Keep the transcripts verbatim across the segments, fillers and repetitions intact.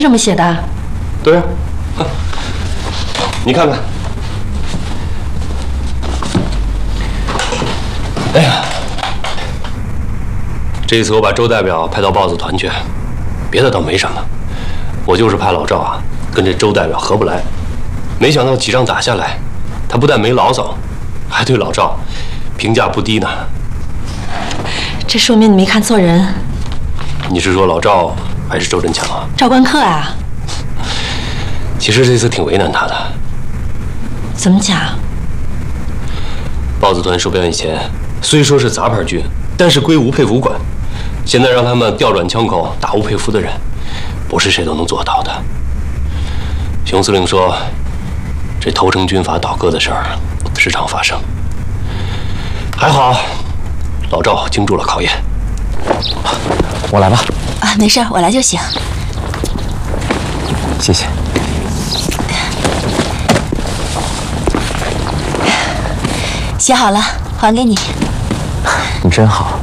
这么写的？ 对啊，你看看。哎呀，这一次我把周代表派到豹子团去，别的倒没什么，我就是怕老赵啊跟这周代表合不来。没想到几仗打下来，他不但没牢骚，还对老赵评价不低呢。 这说明你没看错人。 你是说老赵还是周振强啊？ 赵冠客啊。 其实这次挺为难他的。 怎么讲？ 豹子团收表演前虽说是杂牌军，但是归吴佩孚管。现在让他们调转枪口打吴佩孚的人，不是谁都能做到的。熊司令说，这投诚军阀倒戈的事儿时常发生。还好，老赵经住了考验。 我来吧。 啊，没事，我来就行。 谢谢。 写好了，还给你。 你真好。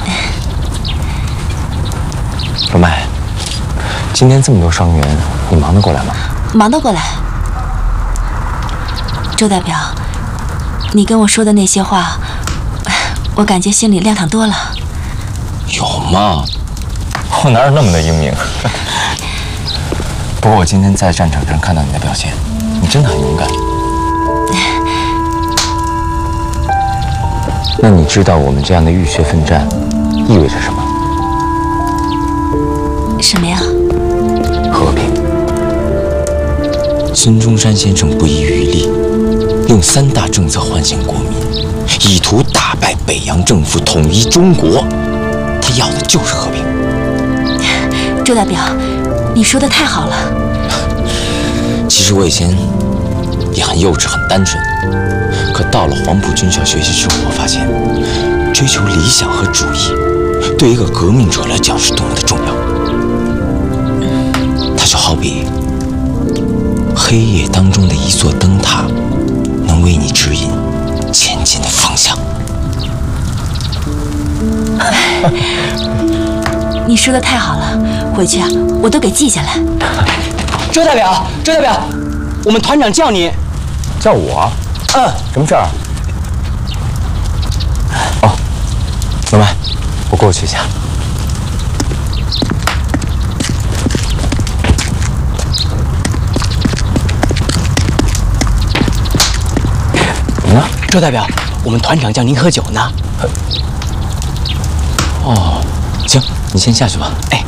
罗麦，今天这么多伤员，你忙得过来吗？ 忙得过来。周代表，你跟我说的那些话，我感觉心里亮堂多了。 有吗？我哪有那么的英明？不过我今天在战场上看到你的表现，你真的很勇敢。那你知道我们这样的浴血奋战意味着什么？ 什么呀？ 和平。孙中山先生不遗余力，用三大政策唤醒国民，以图打败北洋政府，统一中国。他要的就是和平。 周代表，你说的太好了。 其实我以前也很幼稚，很单纯。可到了黄埔军校学习之后，我发现追求理想和主义对一个革命者来讲是多么的重要。它就好比黑夜当中的一座灯塔，能为你指引前进的方向。 你说的太好了，回去啊，我都给记下来。 周代表，周代表，我们团长叫你。 叫我？嗯，什么事儿？哦，老麦，我过去一下。怎么了？ 周代表，我们团长叫您喝酒呢。 哦，行，你先下去吧。 哎。